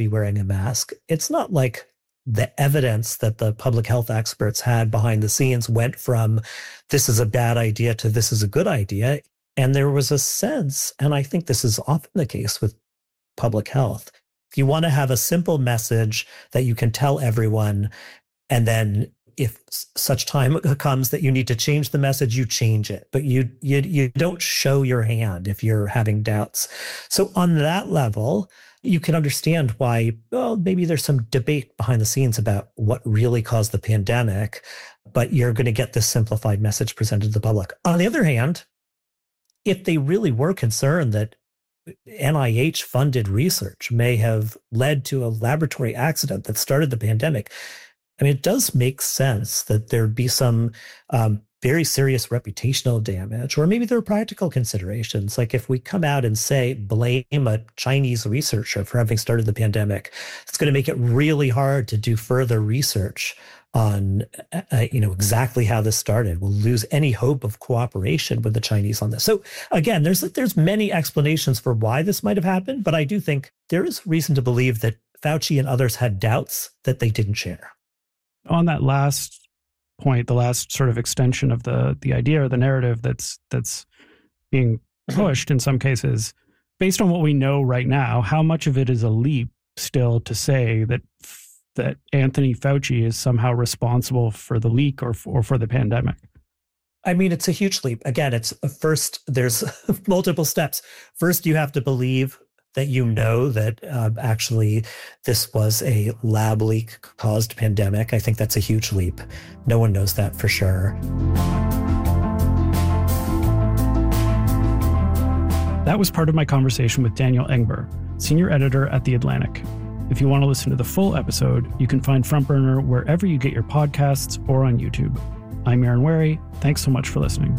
be wearing a mask. It's not like the evidence that the public health experts had behind the scenes went from this is a bad idea to this is a good idea. And there was a sense, and I think this is often the case with public health, you want to have a simple message that you can tell everyone, and then if such time comes that you need to change the message, you change it. But you don't show your hand if you're having doubts. So on that level, you can understand why, well, maybe there's some debate behind the scenes about what really caused the pandemic, but you're going to get this simplified message presented to the public. On the other hand, if they really were concerned that NIH-funded research may have led to a laboratory accident that started the pandemic, I mean, it does make sense that there'd be some very serious reputational damage, or maybe there are practical considerations. Like if we come out and say, blame a Chinese researcher for having started the pandemic, it's going to make it really hard to do further research on, exactly how this started. We'll lose any hope of cooperation with the Chinese on this. So again, there's many explanations for why this might have happened, but I do think there is reason to believe that Fauci and others had doubts that they didn't share. On that last point, the last sort of extension of the idea or the narrative that's being pushed in some cases, based on what we know right now, how much of it is a leap still to say that Anthony Fauci is somehow responsible for the leak or for the pandemic? I mean, it's a huge leap. Again, it's first, there's multiple steps. First, you have to believe that you know that actually this was a lab leak caused pandemic. I think that's a huge leap. No one knows that for sure. That was part of my conversation with Daniel Engber, senior editor at The Atlantic. If you want to listen to the full episode, you can find Frontburner wherever you get your podcasts or on YouTube. I'm Aaron Wary. Thanks so much for listening.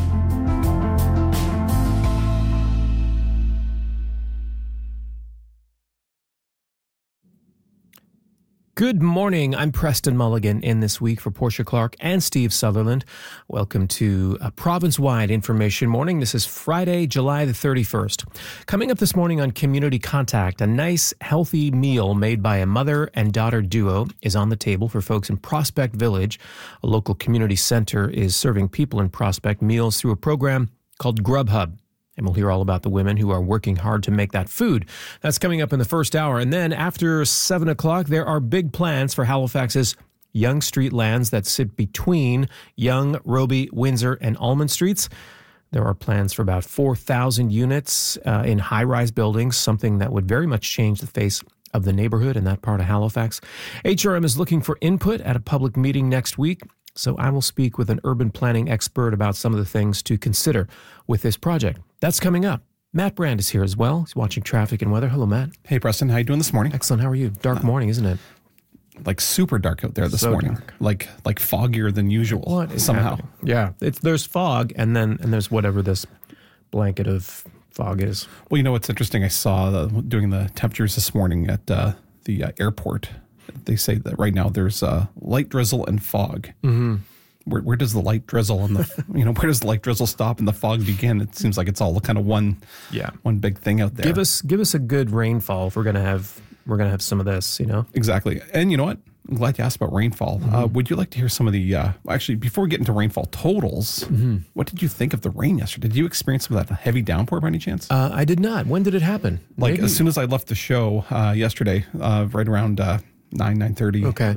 Good morning. I'm Preston Mulligan in this week for Portia Clark and Steve Sutherland. Welcome to a province-wide information morning. This is Friday, July the 31st. Coming up this morning on Community Contact, a nice, healthy meal made by a mother and daughter duo is on the table for folks in Prospect Village. A local community center is serving people in Prospect meals through a program called Grubhub. And we'll hear all about the women who are working hard to make that food. That's coming up in the first hour. And then after 7 o'clock, there are big plans for Halifax's Yonge Street lands that sit between Yonge, Roby, Windsor, and Almond Streets. There are plans for about 4,000 units in high-rise buildings, something that would very much change the face of the neighborhood in that part of Halifax. HRM is looking for input at a public meeting next week. So I will speak with an urban planning expert about some of the things to consider with this project. That's coming up. Matt Brand is here as well. He's watching traffic and weather. Hello, Matt. Hey, Preston. How you doing this morning? Excellent. How are you? Dark morning, isn't it? Like super dark out there this morning. Dark. Like foggier than usual. What is somehow? Happening? Yeah, there's fog, and there's whatever this blanket of fog is. Well, you know what's interesting? I saw doing the temperatures this morning at the airport. They say that right now there's light drizzle and fog. Mm-hmm. Where does the light drizzle and where does the light drizzle stop and the fog begin? It seems like it's all kind of one big thing out there. Give us a good rainfall if we're gonna have some of this, Exactly. And you know what? I'm glad you asked about rainfall. Mm-hmm. Would you like to hear some of the actually before we get into rainfall totals? Mm-hmm. What did you think of the rain yesterday? Did you experience some of that heavy downpour by any chance? I did not. When did it happen? Like as soon as I left the show yesterday, right around 9:30. Okay.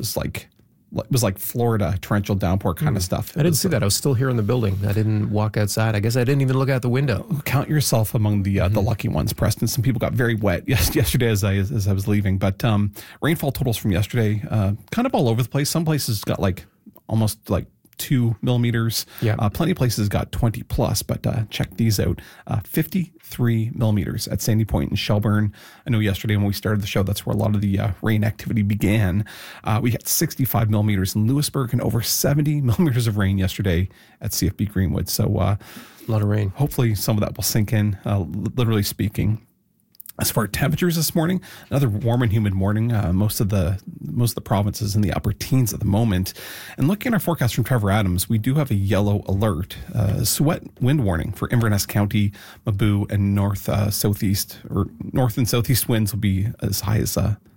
It was like Florida torrential downpour kind of stuff. I didn't see that. I was still here in the building. I didn't walk outside. I guess I didn't even look out the window. Count yourself among the lucky ones, Preston. Some people got very wet yesterday as I was leaving. But rainfall totals from yesterday, kind of all over the place. Some places got almost 2 millimeters. Yeah. Plenty of places got 20 plus, but check these out. 53 millimeters at Sandy Point in Shelburne. I know yesterday when we started the show, that's where a lot of the rain activity began. We had 65 millimeters in Lewisburg and over 70 millimeters of rain yesterday at CFB Greenwood. So a lot of rain. Hopefully some of that will sink in, literally speaking. As far as temperatures this morning, another warm and humid morning. Most of the provinces in the upper teens at the moment. And looking at our forecast from Trevor Adams, we do have a yellow alert, wet wind warning for Inverness County, Mabou, and north and southeast winds will be as high as